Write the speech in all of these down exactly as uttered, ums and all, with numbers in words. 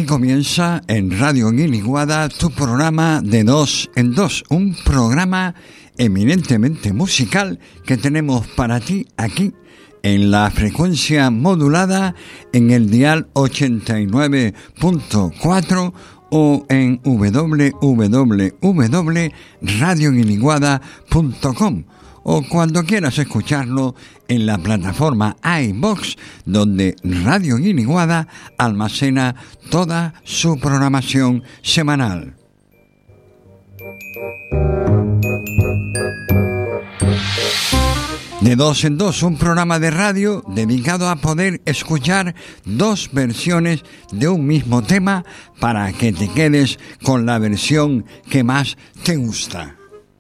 comienza en Radio Guiniguada tu programa de dos en dos, un programa eminentemente musical que tenemos para ti aquí en la frecuencia modulada en el dial ochenta y nueve punto cuatro o en doble u doble u doble u punto radio guiniguada punto com o cuando quieras escucharlo en la plataforma iVoox, donde Radio Guiniguada almacena toda su programación semanal. De dos en dos, un programa de radio dedicado a poder escuchar dos versiones de un mismo tema para que te quedes con la versión que más te gusta.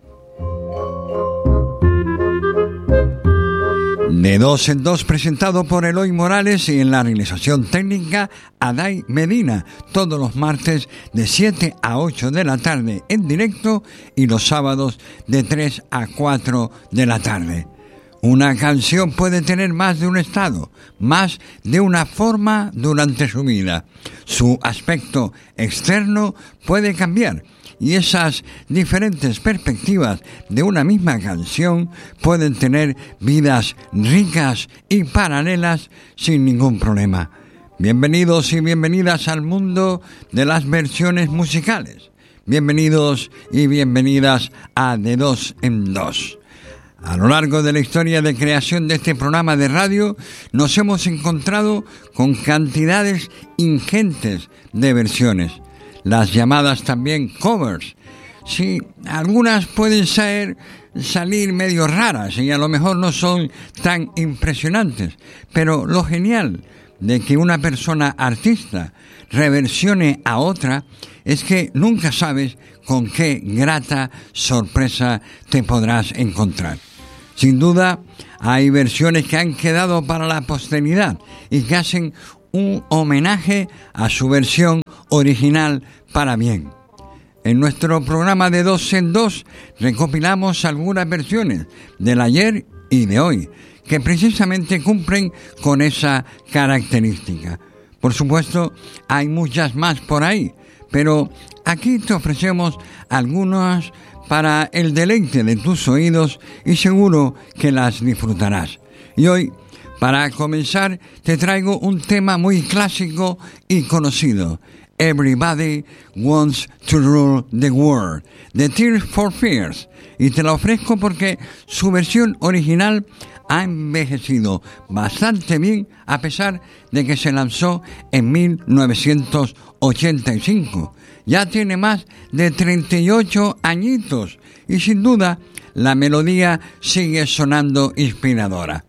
De dos en dos, presentado por Eloy Morales y en la realización técnica Adai Medina, todos los martes de siete a ocho de la tarde en directo y los sábados de tres a cuatro de la tarde. Una canción puede tener más de un estado, más de una forma durante su vida. Su aspecto externo puede cambiar y esas diferentes perspectivas de una misma canción pueden tener vidas ricas y paralelas sin ningún problema. Bienvenidos y bienvenidas al mundo de las versiones musicales. Bienvenidos y bienvenidas a De Dos en Dos. A lo largo de la historia de creación de este programa de radio, nos hemos encontrado con cantidades ingentes de versiones, las llamadas también covers. Sí, algunas pueden ser, salir medio raras y a lo mejor no son tan impresionantes, pero lo genial de que una persona artista reversione a otra es que nunca sabes con qué grata sorpresa te podrás encontrar. Sin duda, hay versiones que han quedado para la posteridad y que hacen un homenaje a su versión original para bien. En nuestro programa de dos en dos recopilamos algunas versiones del ayer y de hoy que precisamente cumplen con esa característica. Por supuesto, hay muchas más por ahí, pero aquí te ofrecemos algunas para el deleite de tus oídos y seguro que las disfrutarás. Y hoy, para comenzar, te traigo un tema muy clásico y conocido, Everybody Wants to Rule the World, de Tears for Fears, y te la ofrezco porque su versión original ha envejecido bastante bien a pesar de que se lanzó en mil novecientos ochenta y cinco. Ya tiene más de treinta y ocho añitos y sin duda la melodía sigue sonando inspiradora.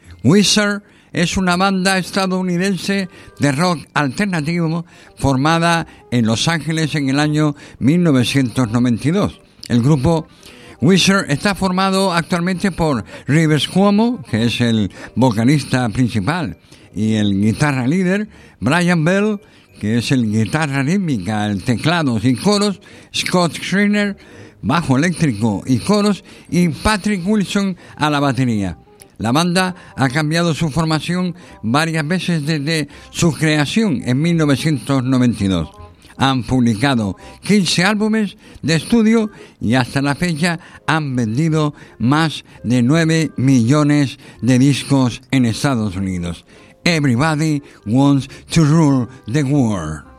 Weezer es una banda estadounidense de rock alternativo formada en Los Ángeles en el año mil novecientos noventa y dos. El grupo Weezer está formado actualmente por Rivers Cuomo, que es el vocalista principal y el guitarra líder, Brian Bell, que es el guitarra rítmica, el teclados y coros, Scott Schreiner, bajo eléctrico y coros, y Patrick Wilson a la batería. La banda ha cambiado su formación varias veces desde su creación en mil novecientos noventa y dos. Han publicado quince álbumes de estudio y hasta la fecha han vendido más de nueve millones de discos en Estados Unidos. Everybody Wants to Rule the World.